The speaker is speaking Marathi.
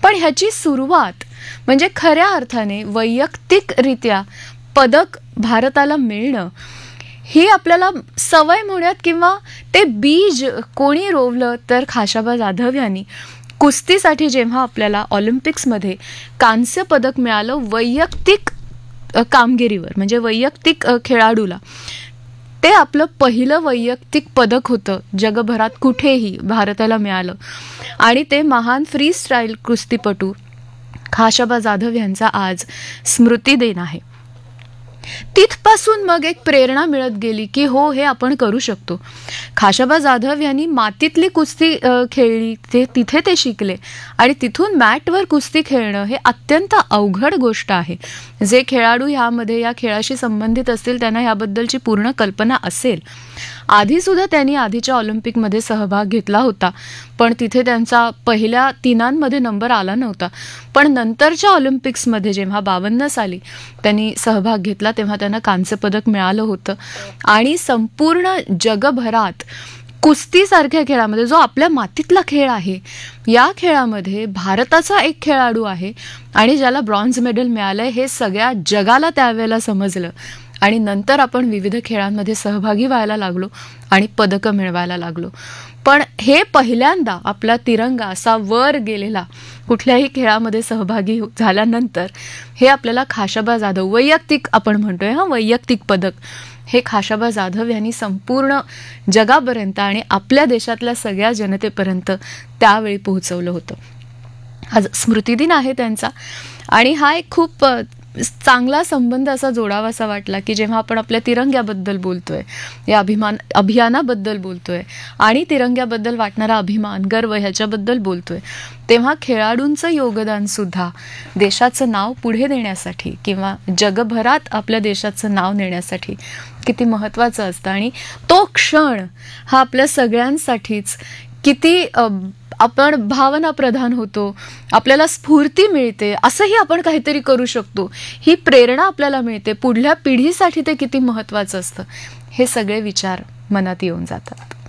पण ह्याची सुरुवात म्हणजे खऱ्या अर्थाने वैयक्तिकरित्या पदक भारताला मिळणं ही आपल्याला सवय म्हणूयात किंवा ते बीज कोणी रोवलं तर खाशाबा जाधव यांनी कुस्तीसाठी जेव्हा आपल्याला ऑलिम्पिक्समध्ये कांस्य पदक मिळालं वैयक्तिक कामगिरीवर म्हणजे वैयक्तिक खेळाडूला, ते आपलं पहिलं वैयक्तिक पदक होतं जगभरात कुठेही भारताला मिळालं. आणि ते महान फ्री स्टाईल कुस्तीपटू खाशाबा जाधव यांचा आज स्मृती दिन आहे. तिथपासून मग एक प्रेरणा मिळत गेली की हो, हे आपण करू शकतो. खाशाबा जाधव यांनी मातीतली कुस्ती खेळली, तिथे ते शिकले आणि तिथून मॅटवर कुस्ती खेळणं हे अत्यंत अवघड गोष्ट आहे. जे खेळाडू ह्यामध्ये या खेळाशी संबंधित असतील त्यांना याबद्दलची पूर्ण कल्पना असेल. आधीसुद्धा त्यांनी आधीच्या ऑलिम्पिकमध्ये सहभाग घेतला होता, पण तिथे त्यांचा पहिल्या तिनांमध्ये नंबर आला नव्हता. पण नंतरच्या ऑलिम्पिक्समध्ये जेव्हा 52 साली त्यांनी सहभाग घेतला तेव्हा त्यांना कांस्य पदक मिळालं होतं. आणि संपूर्ण जगभरात कुस्तीसारख्या खेळामध्ये, जो आपल्या मातीतला खेळ आहे, या खेळामध्ये भारताचा एक खेळाडू आहे आणि ज्याला ब्रॉन्झ मेडल मिळालंय हे सगळ्या जगाला त्यावेळेला समजलं. आणि नंतर आपण विविध खेळांमध्ये सहभागी व्हायला लागलो आणि पदकं मिळवायला लागलो. पण हे पहिल्यांदा आपला तिरंगा असा वर गेलेला कुठल्याही खेळामध्ये सहभागी झाल्यानंतर हे आपल्याला खाशाबा जाधव वैयक्तिक आपण म्हणतोय वैयक्तिक पदक हे खाशाबा जाधव यांनी संपूर्ण जगापर्यंत आणि आपल्या देशातल्या सगळ्या जनतेपर्यंत त्यावेळी पोहोचवलं होतं. आज स्मृतिदिन आहे त्यांचा आणि हा एक खूप चांगला संबंध असा जोडावासा वाटला की जेव्हा आपण आपल्या तिरंग्याबद्दल बोलतोय, या अभियानाबद्दल बोलतोय आणि तिरंग्याबद्दल वाटणारा अभिमान, गर्व ह्याच्याबद्दल बोलतोय, तेव्हा खेळाडूंचं योगदान सुद्धा देशाचं नाव पुढे नेण्यासाठी किंवा जगभरात आपल्या देशाचं नाव नेण्यासाठी किती महत्त्वाचं असतं. आणि तो क्षण हा आपल्या सगळ्यांसाठीच किती आपण भावना प्रधान होतो, आपल्याला स्फूर्ती मिळते, असंही आपण काहीतरी करू शकतो, ही प्रेरणा आपल्याला मिळते, पुढल्या पिढीसाठी ते किती महत्त्वाचं असतं, हे सगळे विचार मनात येऊन जातात.